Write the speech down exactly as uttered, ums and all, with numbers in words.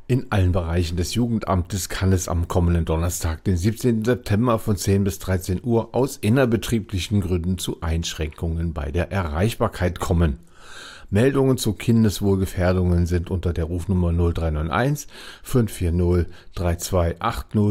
In allen Bereichen des Jugendamtes kann es am kommenden Donnerstag, den siebzehnten September von zehn bis dreizehn Uhr aus innerbetrieblichen Gründen zu Einschränkungen bei der Erreichbarkeit kommen. Meldungen zu Kindeswohlgefährdungen sind unter der Rufnummer null drei neun eins fünf vier null drei zwei acht null